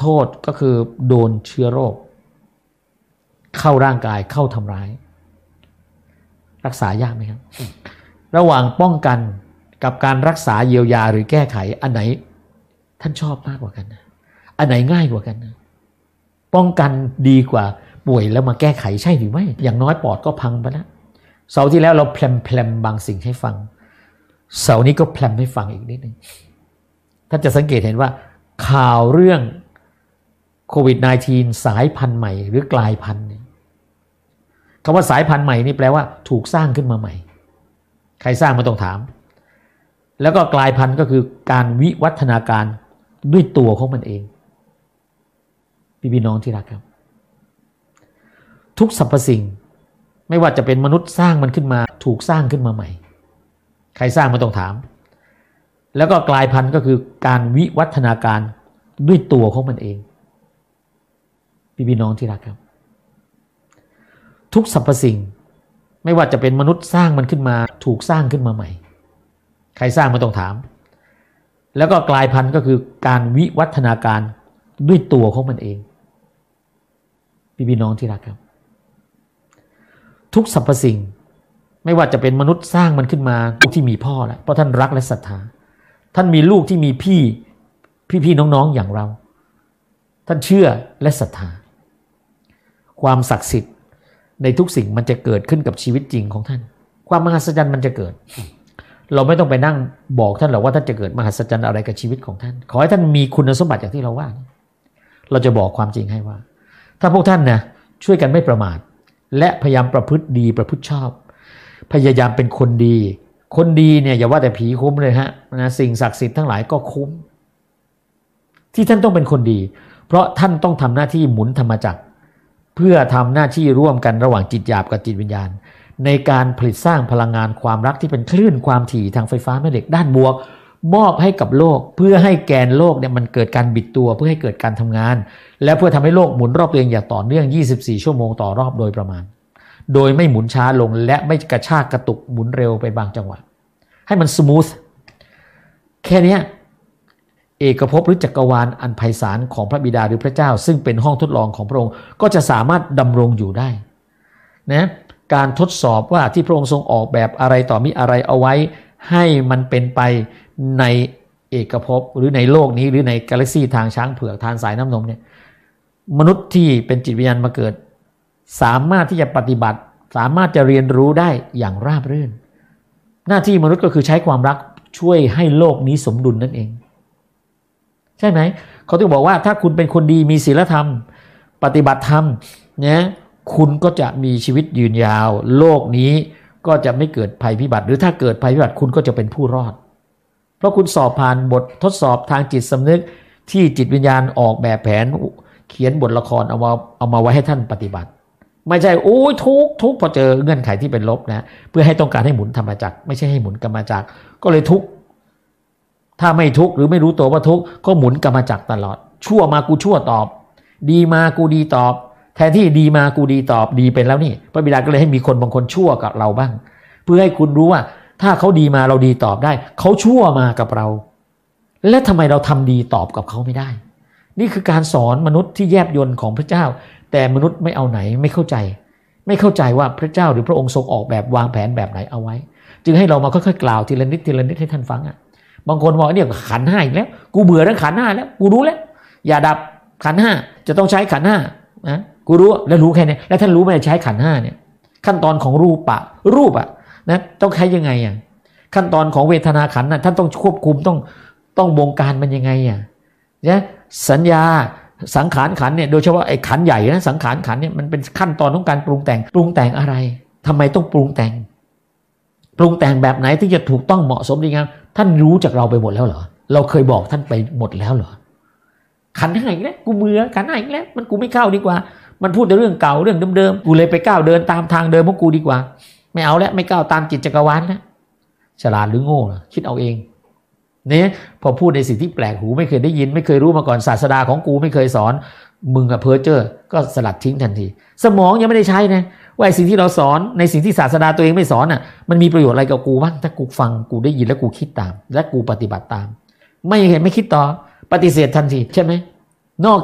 โทษก็คือโดนเชื้อโรคเข้าร่างกายเข้าทำร้ายรักษายากไหมครับระหว่างป้องกันกับการรักษาเยียวยาหรือแก้ไขอันไหนท่านชอบมากกว่ากันนะอันไหนง่ายกว่ากันนะป้องกันดีกว่าป่วยแล้วมาแก้ไขใช่หรือไม่อย่างน้อยปอดก็พังไปแล้วเสาร์ที่แล้วเราแพลมบางสิ่งให้ฟังเสาร์นี้ก็แพลมให้ฟังอีกนิดนึงท่านจะสังเกตเห็นว่าข่าวเรื่องโควิด -19 สายพันธุ์ใหม่หรือกลายพันธุ์คำว่าสายพันธุ์ใหม่นี่แปลว่าถูกสร้างขึ้นมาใหม่ใครสร้างมาต้องถามแล้วก็กลายพันธุ์ก็คือการวิวัฒนาการด้วยตัวของมันเองพี่น้องที่รักครับทุกสรรพสิ่งไม่ว่าจะเป็นมนุษย์สร้างมันขึ้นมาถูกสร้างขึ้นมาใหม่ใครสร้างมาต้องถามแล้วก็กลายพันธุ์ก็คือการวิวัฒนาการด้วยตัวของมันเองพี่น้องที่รักครับทุกสรรพสิ่งไม่ว่าจะเป็นมนุษย์สร้างมันขึ้นมาถูกสร้างขึ้นมาใหม่ใครสร้างมาต้องถามแล้วก็กลายพันธุ์ก็คือการวิวัฒนาการด้วยตัวของมันเองพี่น้องที่รักครับทุกสรรพสิ่งไม่ว่าจะเป็นมนุษย์สร้างมันขึ้นมาลูกที่มีพ่อแล้วเพราะท่านรักและศรัทธาท่านมีลูกที่มีพี่น้องๆอย่างเราท่านเชื่อและศรัทธาความศักดิ์สิทธิ์ในทุกสิ่งมันจะเกิดขึ้นกับชีวิตจริงของท่านความมหัศจรรย์มันจะเกิดเราไม่ต้องไปนั่งบอกท่านหรอกว่าท่านจะเกิดมหัศจรรย์อะไรกับชีวิตของท่านขอให้ท่านมีคุณสมบัติอย่างที่เราว่าเราจะบอกความจริงให้ว่าถ้าพวกท่านนะช่วยกันไม่ประมาทและพยายามประพฤติดีประพฤติชอบพยายามเป็นคนดีคนดีเนี่ยอย่าว่าแต่ผีคุ้มเลยฮะนะสิ่งศักดิ์สิทธิ์ทั้งหลายก็คุ้มที่ท่านต้องเป็นคนดีเพราะท่านต้องทำหน้าที่หมุนธรรมจักรเพื่อทำหน้าที่ร่วมกันระหว่างจิตหยาบกับจิตวิญญาณในการผลิตสร้างพลังงานความรักที่เป็นคลื่นความถี่ทางไฟฟ้าแม่เหล็กด้านบวกมอบให้กับโลกเพื่อให้แกนโลกเนี่ยมันเกิดการบิดตัวเพื่อให้เกิดการทำงานและเพื่อทำให้โลกหมุนรอบตัวเองอย่างต่อเนื่อง24ชั่วโมงต่อรอบโดยประมาณโดยไม่หมุนช้าลงและไม่กระชากกระตุกหมุนเร็วไปบางจังหวะให้มันสมูทแค่นี้เอกภพหรือจักรวาลอันไพศาลของพระบิดาหรือพระเจ้าซึ่งเป็นห้องทดลองของพระองค์ก็จะสามารถดำรงอยู่ได้นะการทดสอบว่าที่พระองค์ทรงออกแบบอะไรต่อมีอะไรเอาไว้ให้มันเป็นไปในเอกภพหรือในโลกนี้หรือในกาแล็กซี่ทางช้างเผือกทางสายน้ำนมเนี่ยมนุษย์ที่เป็นจิตวิญญาณมาเกิดสามารถที่จะปฏิบัติสามารถจะเรียนรู้ได้อย่างราบรื่นหน้าที่มนุษย์ก็คือใช้ความรักช่วยให้โลกนี้สมดุลนั่นเองใช่ไหมเขาถึงบอกว่าถ้าคุณเป็นคนดีมีศีลธรรมปฏิบัติธรรมเนี่ยคุณก็จะมีชีวิตยืนยาวโลกนี้ก็จะไม่เกิดภัยพิบัติหรือถ้าเกิดภัยพิบัติคุณก็จะเป็นผู้รอดเพราะคุณสอบผ่านบททดสอบทางจิตสำนึกที่จิตวิญญาณออกแบบแผนเขียนบทละครเอามาไว้ให้ท่านปฏิบัติไม่ใช่โอ้ยทุกพอเจอเงื่อนไขที่เป็นลบนะเพื่อให้ต้องการให้หมุนธรรมจักรไม่ใช่ให้หมุนกรรมจักรก็เลยทุกถ้าไม่ทุกหรือไม่รู้ตัวว่าทุกก็หมุนกรรมจักรตลอดชั่วมากูชั่วตอบดีมากูดีตอบแทนที่ดีมากูดีตอบดีเป็นแล้วนี่พระบิดาก็เลยให้มีคนบางคนชั่วกับเราบ้างเพื่อให้คุณรู้ว่าถ้าเขาดีมาเราดีตอบได้เขาชั่วมากับเราและทำไมเราทำดีตอบกับเขาไม่ได้นี่คือการสอนมนุษย์ที่แยบยลของพระเจ้าแต่มนุษย์ไม่เอาไหนไม่เข้าใจว่าพระเจ้าหรือพระองค์ทรงออกแบบวางแผนแบบไหนเอาไว้จึงให้เรามาค่อยๆกล่าวทีละนิดให้ท่านฟังอ่ะบางคนบอกเนี่ยขันธ์ห้าอีกแล้วกูเบื่อเรื่องขันธ์ห้าแล้วกูรู้แล้วอย่าดับขันธ์ห้าจะต้องใช้ขันธ์ห้านะกูรู้แล้วรู้แค่นี้แล้วท่านรู้ไหมใช้ขันธ์ห้าเนี่ยขั้นตอนของรูปอะนะต้องใช้ยังไงอ่ะขั้นตอนของเวทนาขันธ์น่ะท่านต้องควบคุมต้องบงการมันยังไงอ่ะนะสัญญาสังขารขันธ์เนี่ยโดยเฉพาะไอ้ขันธ์ใหญ่นะสังขารขันธ์เนี่ยมันเป็นขั้นตอนของการปรุงแต่งอะไรทำไมต้องปรุงแต่งแบบไหนที่จะถูกต้องเหมาะสมดีงามท่านรู้จากเราไปหมดแล้วเหรอเราเคยบอกท่านไปหมดแล้วเหรอขันธ์ห้าอีกแล้วกูเบื่อขันธ์ห้าอีกแล้วมันกูไม่เข้าดีกว่ามันพูดแต่เรื่องเก่าเรื่องเดิมๆกูเลยไปก้าวเดินตามทางเดิมของกูดีกว่าไม่เอาแล้วไม่ก้าวตามจิตจักรวาลแล้วฉลาดหรือโง่ล่ะคิดเอาเองเนี่ยพอพูดในสิ่งที่แปลกหูไม่เคยได้ยินไม่เคยรู้มาก่อนศาสดาของกูไม่เคยสอนมึงกับเพ้อเจ้อก็สลัดทิ้งทันทีสมองยังไม่ได้ใช้นะว่าสิ่งที่เราสอนในสิ่งที่ศาสดาตัวเองไม่สอนน่ะมันมีประโยชน์อะไรกับกูบ้างถ้ากูฟังกูได้ยินแล้วกูคิดตามและกูปฏิบัติตามไม่เห็นไม่คิดต่อปฏิเสธทันทีใช่ไหมนอก